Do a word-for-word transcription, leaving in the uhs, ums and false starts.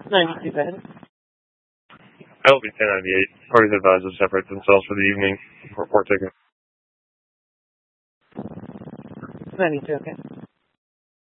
ninety-two, go ahead. L B ten ninety-eight. Parties advised to separate themselves for the evening. Report taken. ninety-two, okay.